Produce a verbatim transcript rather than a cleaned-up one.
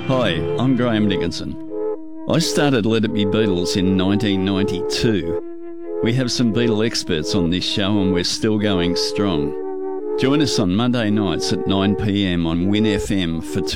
Hi, I'm Graham Dickinson. I started Let It Be Beatles in nineteen ninety-two. We have some Beatle experts on this show and we're still going strong. Join us on Monday nights at nine p m on Win F M for